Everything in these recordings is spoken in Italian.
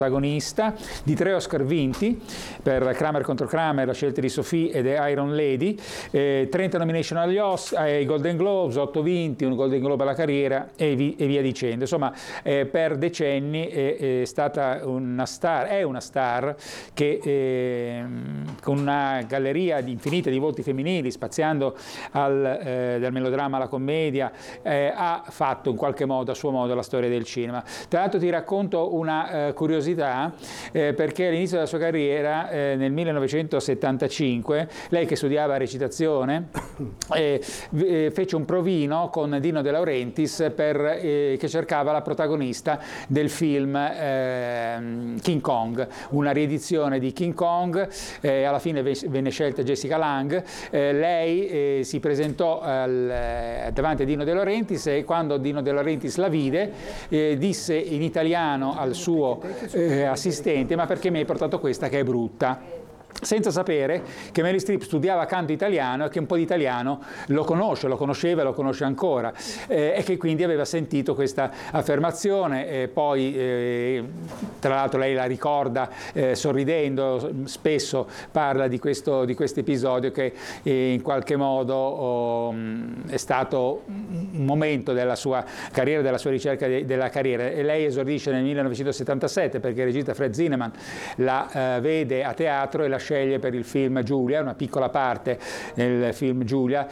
protagonista, di 3 Oscar vinti per Kramer contro Kramer, La scelta di Sophie e The Iron Lady, 30 nomination ai Golden Globes, 8 vinti, un Golden Globe alla carriera e via dicendo. Insomma, per decenni è stata una star, è una star che con una galleria infinita di volti femminili, spaziando dal melodramma alla commedia, ha fatto in qualche modo, a suo modo, la storia del cinema. Tra l'altro ti racconto una curiosità, perché all'inizio della sua carriera, nel 1975, lei che studiava recitazione, fece un provino con Dino De Laurentiis che cercava la protagonista del film King Kong, una riedizione di King Kong. Alla fine venne scelta Jessica Lange. Lei si presentò davanti a Dino De Laurentiis e quando Dino De Laurentiis la vide disse in italiano al suo assistente: ma perché mi hai portato questa che è brutta? Senza sapere che Meryl Streep studiava canto italiano e che un po' di italiano lo conosceva e lo conosce ancora, e che quindi aveva sentito questa affermazione. Poi tra l'altro lei la ricorda sorridendo, spesso parla di questo episodio che in qualche modo è stato un momento della sua carriera, della sua ricerca della carriera. E lei esordisce nel 1977 perché il regista Fred Zinnemann la vede a teatro e la sceglie per il film Giulia, una piccola parte nel film Giulia.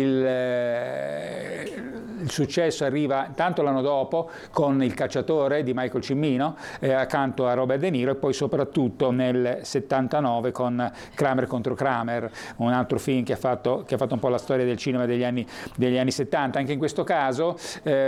Il successo arriva tanto l'anno dopo con Il cacciatore di Michael Cimino, accanto a Robert De Niro, e poi soprattutto nel 79 con Kramer contro Kramer, un altro film che ha fatto un po' la storia del cinema degli anni 70. Anche in questo caso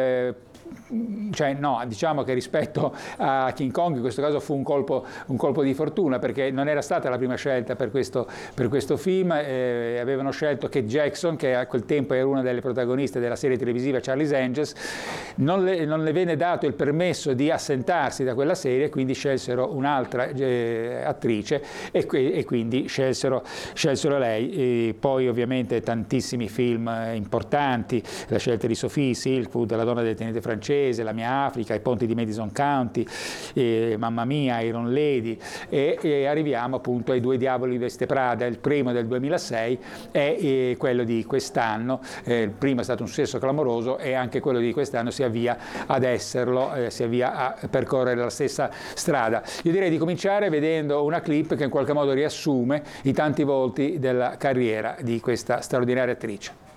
diciamo che rispetto a King Kong in questo caso fu un colpo di fortuna, perché non era stata la prima scelta per questo film. Avevano scelto Kate Jackson, che a quel tempo era una delle protagoniste della serie televisiva Charlie's Angels. Non le venne dato il permesso di assentarsi da quella serie, quindi scelsero un'altra attrice e quindi scelsero lei. Poi ovviamente tantissimi film importanti: La scelta di Sophie, Silkwood, La donna del tenente francese, La mia Africa, I ponti di Madison County, Mamma mia, Iron Lady, e arriviamo appunto ai Due diavoli di Veste Prada, il primo del 2006 e quello di quest'anno. Il primo è stato un successo clamoroso e anche quello di quest'anno si avvia ad esserlo, si avvia a percorrere la stessa strada. Io direi di cominciare vedendo una clip che in qualche modo riassume i tanti volti della carriera di questa straordinaria attrice.